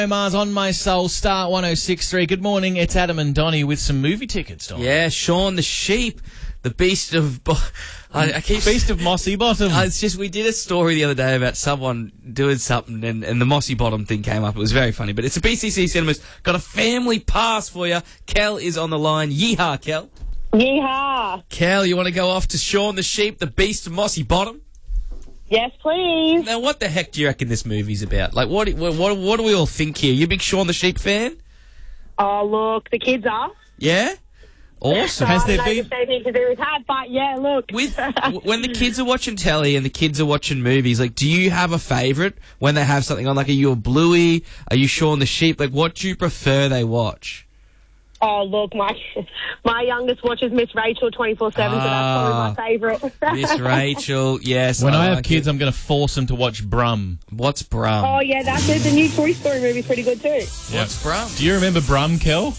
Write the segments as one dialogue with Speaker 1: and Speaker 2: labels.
Speaker 1: Mars on My Soul, Star 106.3. Good morning, it's Adam and Donnie with some movie tickets, Don.
Speaker 2: Yeah, Shaun the Sheep, the Beast of...
Speaker 1: Beast of Mossy Bottom.
Speaker 2: It's just, we did a story the other day about someone doing something and the Mossy Bottom thing came up. It was very funny, but it's a BCC Cinemas. Got a family pass for you. Kel is on the line. Yeehaw, Kel.
Speaker 3: Yeehaw.
Speaker 2: Kel, you want to go off to Shaun the Sheep, the Beast of Mossy Bottom?
Speaker 3: Yes, please.
Speaker 2: Now, what the heck do you reckon this movie's about? Like, what do we all think here? You a big Shaun the Sheep fan?
Speaker 3: Oh, look, the kids are.
Speaker 2: Yeah? Awesome.
Speaker 1: Has there
Speaker 3: I
Speaker 1: been...
Speaker 3: don't know if anything to do with that, but yeah, look.
Speaker 2: When the kids are watching telly and the kids are watching movies, like, do you have a favourite when they have something on? Like, are you a Bluey? Are you Shaun the Sheep? Like, what do you prefer they watch?
Speaker 3: Oh, look, my youngest watches Miss Rachel 24/7, so that's probably my favourite.
Speaker 2: Miss Rachel, yes.
Speaker 1: When I have
Speaker 2: like
Speaker 1: kids,
Speaker 2: it.
Speaker 1: I'm going to force them to watch Brum.
Speaker 2: What's Brum?
Speaker 3: Oh, yeah, that's it. The new Toy Story movie's pretty good, too.
Speaker 2: What's Brum?
Speaker 1: Do you remember Brum, Kel?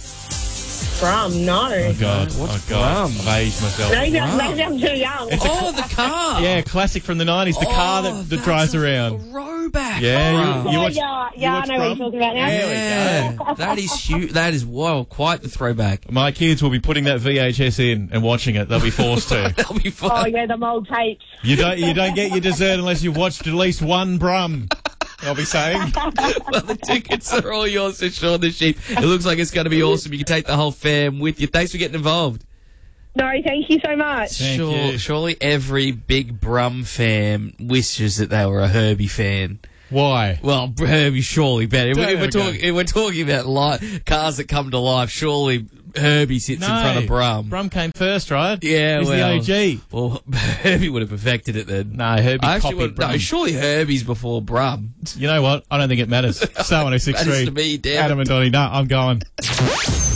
Speaker 3: Brum, no.
Speaker 1: Oh, God.
Speaker 2: What's
Speaker 1: God.
Speaker 2: Brum?
Speaker 1: I've aged myself.
Speaker 3: Maybe I'm too young.
Speaker 2: Oh, the car.
Speaker 1: Yeah, classic from the 90s. The car that drives around.
Speaker 2: Throwback.
Speaker 1: Yeah,
Speaker 2: Brum.
Speaker 1: you watch,
Speaker 3: yeah,
Speaker 1: you
Speaker 3: I
Speaker 1: watch
Speaker 3: know what you're
Speaker 1: Brum?
Speaker 3: talking about now.
Speaker 2: Yeah, that is huge. That is, wow, quite the throwback.
Speaker 1: My kids will be putting that VHS in and watching it. They'll be forced to.
Speaker 2: That'll be fun.
Speaker 3: Oh, yeah, the old tapes.
Speaker 1: You don't get your dessert unless you've watched at least one Brum. I'll be saying.
Speaker 2: Well, the tickets are all yours to Shaun the Sheep. It looks like it's going to be awesome. You can take the whole fam with you. Thanks for getting involved.
Speaker 3: No, thank you so much.
Speaker 1: Thank you.
Speaker 2: Surely every big Brum fan wishes that they were a Herbie fan.
Speaker 1: Why?
Speaker 2: Well, Herbie surely better.
Speaker 1: Don't
Speaker 2: We're talking about cars that come to life. Surely Herbie sits in front of Brum.
Speaker 1: Brum came first, right?
Speaker 2: Yeah,
Speaker 1: He's the OG.
Speaker 2: Well, Herbie would have perfected it then.
Speaker 1: No, Herbie copied Brum.
Speaker 2: No, surely Herbie's before Brum.
Speaker 1: You know what? I don't think it matters. Star 106.3.
Speaker 2: Matters to me, damn.
Speaker 1: Adam and Donnie. No, I'm going.